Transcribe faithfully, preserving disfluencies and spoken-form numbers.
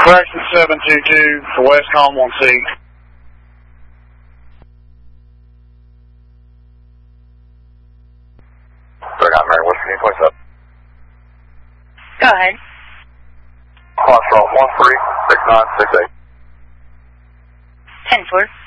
Correction seven two two for Westcom one C. Third on Mary, what's your point up? Go ahead. Cross route one three six nine six eight. ten four.